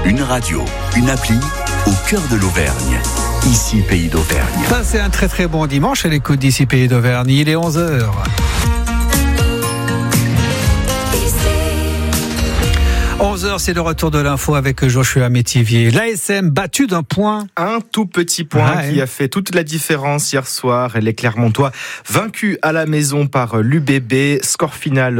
Une radio, une appli au cœur de l'Auvergne. Ici, Pays d'Auvergne. Ça, c'est un très très bon dimanche à l'écoute d'Ici, Pays d'Auvergne. Il est 11h. 11h, c'est le retour de l'info avec Joshua Métivier. L'ASM battu d'un point. Un tout petit point qui a fait toute la différence hier soir. Les Clermontois vaincus à la maison par l'UBB. Score final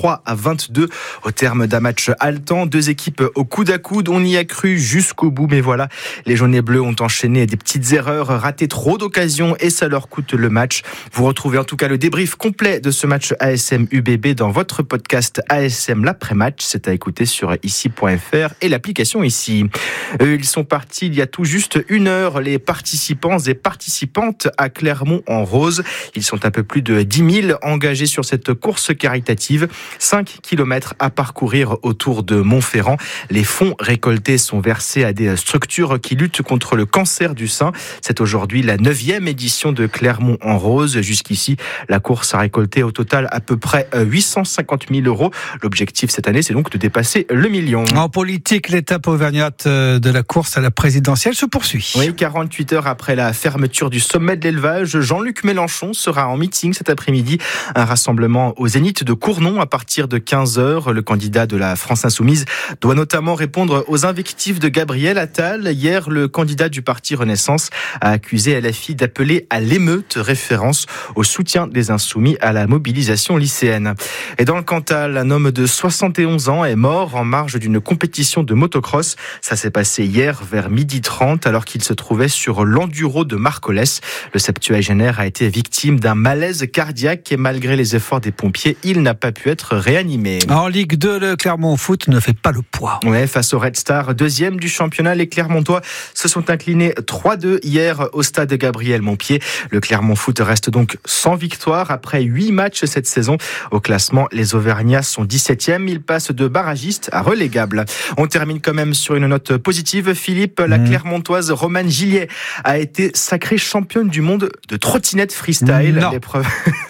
23-22 au terme d'un match haletant. Deux équipes au coude à coude. On y a cru jusqu'au bout. Mais voilà, les jaunets bleus ont enchaîné des petites erreurs, raté trop d'occasions et ça leur coûte le match. Vous retrouvez en tout cas le débrief complet de ce match ASM-UBB dans votre podcast ASM l'après-match. C'est à écouter sur ici.fr et l'application Ici. Ils sont partis il y a tout juste une heure, les participants et participantes à Clermont en rose. Ils sont un peu plus de 10 000 engagés sur cette course caritative. 5 km à parcourir autour de Montferrand. Les fonds récoltés sont versés à des structures qui luttent contre le cancer du sein. C'est aujourd'hui la 9e édition de Clermont en rose. Jusqu'ici, la course a récolté au total à peu près 850 000 €. L'objectif cette année, c'est donc de dépasser le million. En politique, l'étape auvergnate de la course à la présidentielle se poursuit. Oui, 48 heures après la fermeture du sommet de l'élevage, Jean-Luc Mélenchon sera en meeting cet après-midi. Un rassemblement au Zénith de Cournon à partir de 15h. Le candidat de la France Insoumise doit notamment répondre aux invectives de Gabriel Attal. Hier, le candidat du parti Renaissance a accusé LFI d'appeler à l'émeute, référence au soutien des Insoumis à la mobilisation lycéenne. Et dans le Cantal, un homme de 71 ans est mort en marge d'une compétition de motocross. Ça s'est passé hier vers 12h30 alors qu'il se trouvait sur l'enduro de Marcollès. Le septuagénaire a été victime d'un malaise cardiaque et malgré les efforts des pompiers, il n'a pas pu être réanimé. En Ligue 2, le Clermont Foot ne fait pas le poids. Ouais, face au Red Star, deuxième du championnat, les Clermontois se sont inclinés 3-2 hier au stade Gabriel Montpied. Le Clermont Foot reste donc sans victoire après 8 matchs cette saison. Au classement, les Auvergnats sont 17e. Ils passent de barragistes à relégable. On termine quand même sur une note positive. Philippe, la Clermontoise Romane Gillier a été sacrée championne du monde de trottinette freestyle. L'épreuve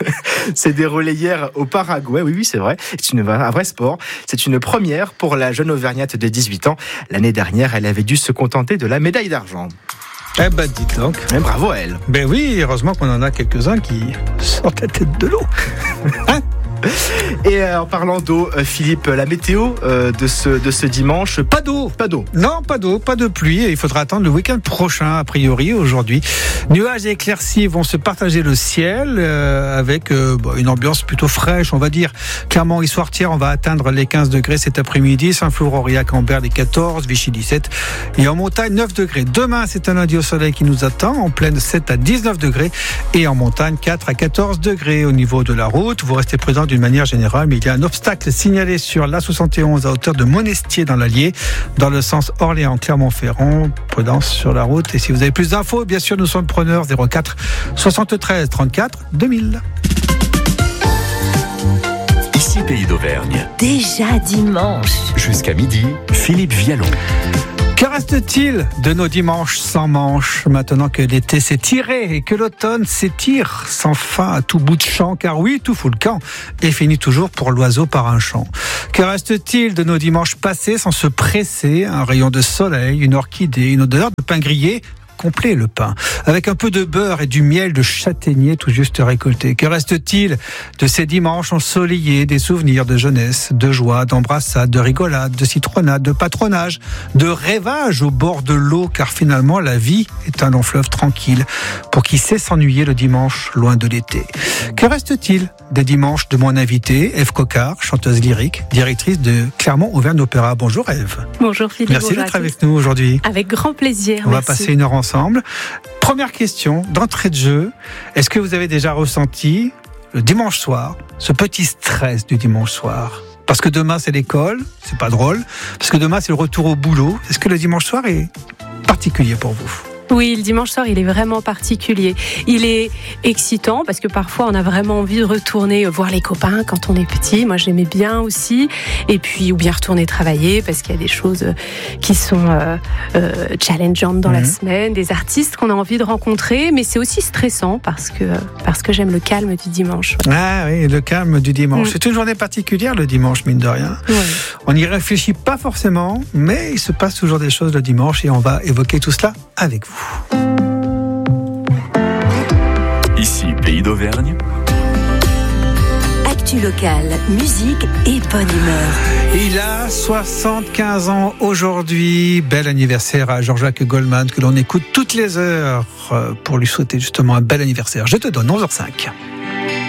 s'est déroulée hier au Paraguay. Oui, c'est vrai. C'est un vrai sport. C'est une première pour la jeune Auvergnate de 18 ans. L'année dernière, elle avait dû se contenter de la médaille d'argent. Eh ben, dites donc. Et bravo à elle. Ben oui, heureusement qu'on en a quelques-uns qui sortent la tête de l'eau. Hein? Et en parlant d'eau, Philippe, la météo de ce dimanche, pas d'eau. Non, pas d'eau, pas de pluie. Et il faudra attendre le week-end prochain, a priori, aujourd'hui. Nuages et éclaircies vont se partager le ciel avec une ambiance plutôt fraîche, on va dire. Clairement, Issoire-Thiers, on va atteindre les 15 degrés cet après-midi. Saint-Flour, Aurillac, Ambert, les 14, Vichy, 17. Et en montagne, 9 degrés. Demain, c'est un lundi au soleil qui nous attend. En plaine, 7 à 19 degrés. Et en montagne, 4 à 14 degrés. Au niveau de la route, vous restez présent d'une manière générale, mais il y a un obstacle signalé sur l'A71 à hauteur de Monestier dans l'Allier, dans le sens Orléans-Clermont-Ferrand. Prudence sur la route. Et si vous avez plus d'infos, bien sûr, nous sommes preneurs. 04 73 34 2000. Ici, Pays d'Auvergne. Déjà dimanche. Jusqu'à midi, Philippe Vialon. Que reste-t-il de nos dimanches sans manches, maintenant que l'été s'est tiré et que l'automne s'étire sans fin à tout bout de champ, car oui, tout fout le camp et finit toujours pour l'oiseau par un chant. Que reste-t-il de nos dimanches passés sans se presser, un rayon de soleil, une orchidée, une odeur de pain grillé, complet le pain, avec un peu de beurre et du miel de châtaignier tout juste récolté. Que reste-t-il de ces dimanches ensoleillés, des souvenirs de jeunesse, de joie, d'embrassade, de rigolade, de citronnade, de patronage, de rêvage au bord de l'eau, car finalement la vie est un long fleuve tranquille pour qui sait s'ennuyer le dimanche loin de l'été. Que reste-t-il des dimanches de mon invité, Ève Coquart, chanteuse lyrique, directrice de Clermont Auvergne Opéra. Bonjour Ève. Bonjour Philippe. Merci d'être avec nous aujourd'hui. Avec grand plaisir. On va passer une heure ensemble. Première question, d'entrée de jeu, est-ce que vous avez déjà ressenti le dimanche soir, ce petit stress du dimanche soir ? Parce que demain c'est l'école, c'est pas drôle, parce que demain c'est le retour au boulot. Est-ce que le dimanche soir est particulier pour vous ? Oui, le dimanche soir, il est vraiment particulier. Il est excitant parce que parfois, on a vraiment envie de retourner voir les copains quand on est petit. Moi, j'aimais bien aussi. Et puis, ou bien retourner travailler parce qu'il y a des choses qui sont challengeantes dans la semaine, des artistes qu'on a envie de rencontrer. Mais c'est aussi stressant parce que j'aime le calme du dimanche. Ouais. Ah oui, le calme du dimanche. C'est une journée particulière, le dimanche, mine de rien. Ouais. On n'y réfléchit pas forcément, mais il se passe toujours des choses le dimanche et on va évoquer tout cela avec vous. Ici, Pays d'Auvergne. Actu locale, musique et bonne humeur. Il a 75 ans aujourd'hui. Bel anniversaire à Jean-Jacques Goldman que l'on écoute toutes les heures pour lui souhaiter justement un bel anniversaire. Je te donne 11h05.